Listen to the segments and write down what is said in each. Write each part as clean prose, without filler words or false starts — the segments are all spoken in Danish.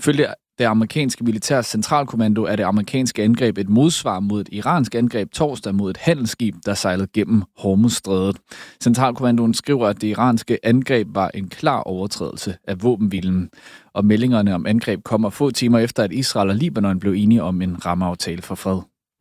Ifølge det amerikanske militærs centralkommando er det amerikanske angreb et modsvar mod et iransk angreb torsdag mod et handelsskib, der sejlede gennem Hormuzstrædet. Centralkommandoen skriver, at det iranske angreb var en klar overtrædelse af våbenhvilen. Og meldingerne om angreb kommer få timer efter, at Israel og Libanon blev enige om en rammeaftale for fred.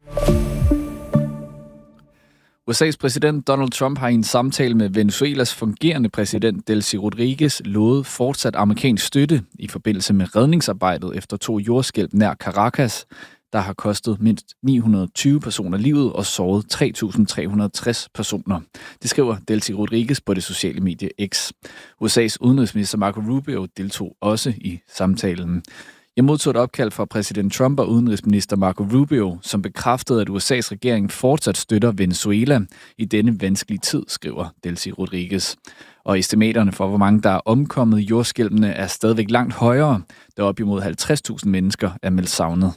USA's præsident Donald Trump har i en samtale med Venezuelas fungerende præsident Delcy Rodriguez lovet fortsat amerikansk støtte i forbindelse med redningsarbejdet efter 2 jordskælv nær Caracas, der har kostet mindst 920 personer livet og såret 3.360 personer. Det skriver Delcy Rodriguez på det sociale medie X. USA's udenrigsminister Marco Rubio deltog også i samtalen. Jeg modtog et opkald fra præsident Trump og udenrigsminister Marco Rubio, som bekræftede, at USA's regering fortsat støtter Venezuela i denne vanskelige tid, skriver Delcy Rodriguez. Og estimaterne for, hvor mange der er omkommet i jordskælvene, er stadigvæk langt højere, da op imod 50.000 mennesker er meldt savnet.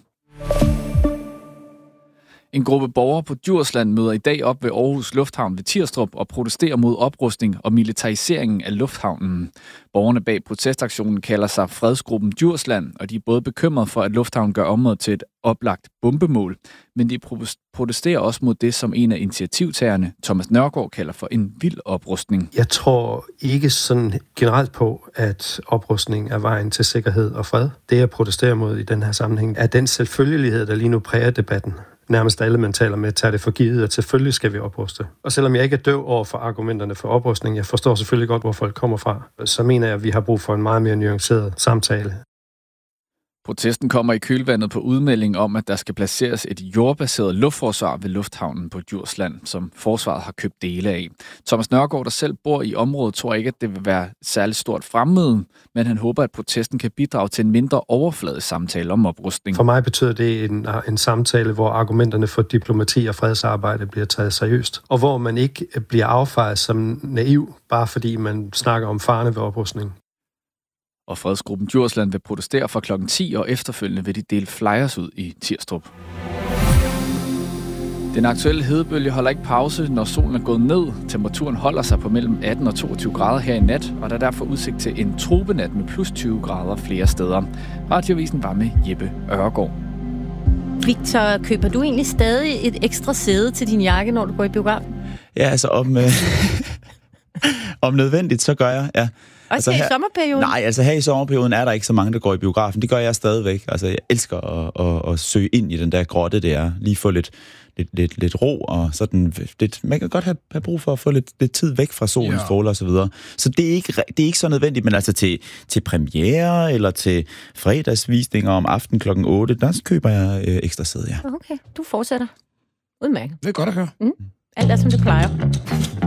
En gruppe borgere på Djursland møder i dag op ved Aarhus Lufthavn ved Tirstrup og protesterer mod oprustning og militariseringen af lufthavnen. Borgerne bag protestaktionen kalder sig Fredsgruppen Djursland, og de er både bekymrede for, at lufthavnen gør området til et oplagt bombemål, men de protesterer også mod det, som en af initiativtagerne, Thomas Nørgaard, kalder for en vild oprustning. Jeg tror ikke sådan generelt på, at oprustning er vejen til sikkerhed og fred. Det, jeg protesterer mod i den her sammenhæng, er den selvfølgelighed, der lige nu præger debatten. Nærmest alle, man taler med, tager det for givet, at selvfølgelig skal vi opruste. Og selvom jeg ikke er døv over for argumenterne for oprustning, jeg forstår selvfølgelig godt, hvor folk kommer fra, så mener jeg, at vi har brug for en meget mere nuanceret samtale. Protesten kommer i kølvandet på udmelding om, at der skal placeres et jordbaseret luftforsvar ved lufthavnen på Djursland, som forsvaret har købt dele af. Thomas Nørgaard, der selv bor i området, tror ikke, at det vil være særligt stort fremmøde, men han håber, at protesten kan bidrage til en mindre overfladisk samtale om oprustning. For mig betyder det en samtale, hvor argumenterne for diplomati og fredsarbejde bliver taget seriøst, og hvor man ikke bliver affejet som naiv, bare fordi man snakker om farerne ved oprustning. Og Fredsgruppen Djursland vil protestere fra kl. 10, og efterfølgende vil de dele flyers ud i Tirstrup. Den aktuelle hedebølge holder ikke pause, når solen er gået ned. Temperaturen holder sig på mellem 18 og 22 grader her i nat, og der er derfor udsigt til en tropenat med plus 20 grader flere steder. Radioavisen var med Jeppe Ørgaard. Victor, køber du egentlig stadig et ekstra sæde til din jakke, når du går i biografen? Ja, altså om nødvendigt, så gør jeg, ja. Også her i sommerperioden? Nej, altså her i sommerperioden er der ikke så mange, der går i biografen. Det gør jeg stadigvæk. Altså jeg elsker at søge ind i den der grotte der. Lige få lidt ro og sådan. Man kan godt have brug for at få lidt tid væk fra solens stråler og så videre. Så det er ikke så nødvendigt, men altså til premiere eller til fredagsvisninger om aften kl. 8, der køber jeg ekstra sæde, ja. Okay, du fortsætter. Udmærket. Det er godt at høre. Alt er, som det plejer.